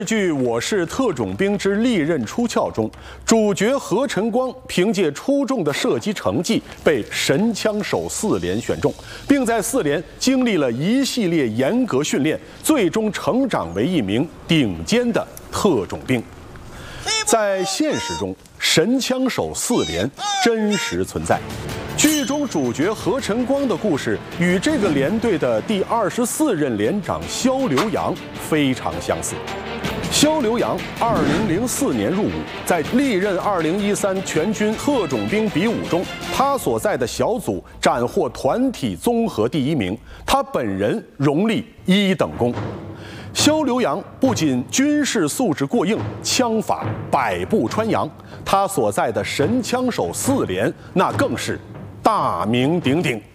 剧《我是特种兵之利刃出鞘》中，主角何晨光凭借出众的射击成绩被神枪手4连选中，并在4连经历了一系列严格训练，最终成长为一名顶尖的特种兵。在现实中，神枪手4连真实存在。剧中主角何晨光的故事与这个连队的第24任连长肖留洋非常相似。肖留洋2004年入伍，在历任2013全军特种兵比武中，他所在的小组斩获团体综合第1名，他本人荣立1等功。肖留洋不仅军事素质过硬，枪法百步穿杨，他所在的神枪手4连那更是大名鼎鼎。